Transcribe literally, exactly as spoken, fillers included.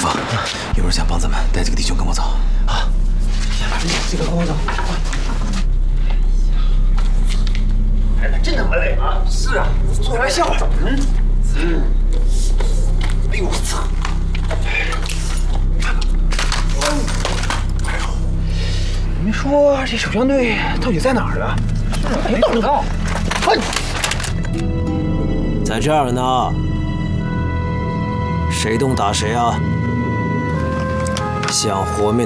师傅，有人想帮咱们，带几个弟兄跟我走。 好，这个跟我走。哎呀，真他妈累啊！是啊，开玩笑。嗯嗯。哎呦我操！你们说这守江队到底在哪儿了？没找到。快！ 在这儿呢。谁动打谁啊！想活命